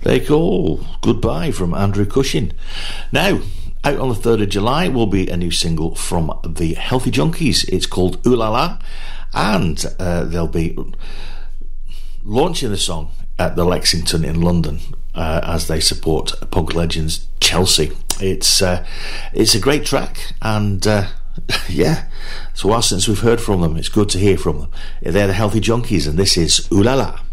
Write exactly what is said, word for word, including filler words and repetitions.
They call Goodbye from Andrew Cushing. Now, out on the third of July will be a new single from the Healthy Junkies. It's called Ooh La La, and uh, they'll be launching the song at the Lexington in London uh, as they support punk legends Chelsea. It's uh, it's a great track, and uh, yeah, it's a while since we've heard from them. It's good to hear from them. They're the Healthy Junkies, and this is Ooh La La.